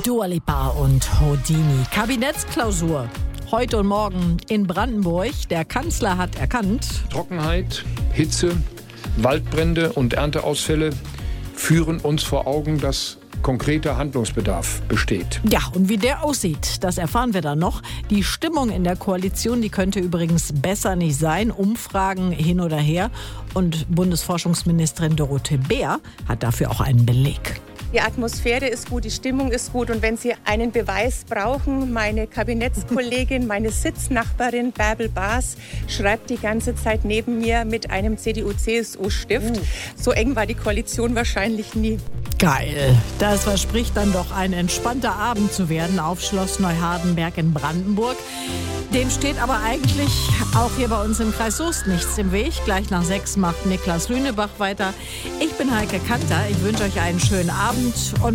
Dua Lipa und Houdini. Kabinettsklausur. Heute und morgen in Brandenburg. Der Kanzler hat erkannt: Trockenheit, Hitze, Waldbrände und Ernteausfälle führen uns vor Augen, dass konkreter Handlungsbedarf besteht. Ja, und wie der aussieht, das erfahren wir dann noch. Die Stimmung in der Koalition, die könnte übrigens besser nicht sein. Umfragen hin oder her. Und Bundesforschungsministerin Dorothee Bär hat dafür auch einen Beleg. Die Atmosphäre ist gut, die Stimmung ist gut. Und wenn Sie einen Beweis brauchen, meine Kabinettskollegin, meine Sitznachbarin Bärbel Baas schreibt die ganze Zeit neben mir mit einem CDU-CSU-Stift. So eng war die Koalition wahrscheinlich nie. Geil. Das verspricht dann doch ein entspannter Abend zu werden auf Schloss Neuhardenberg in Brandenburg. Dem steht aber eigentlich auch hier bei uns im Kreis Soest nichts im Weg. Gleich nach 6 macht Niklas Lünebach weiter. Ich bin Heike Kanter. Ich wünsche euch einen schönen Abend und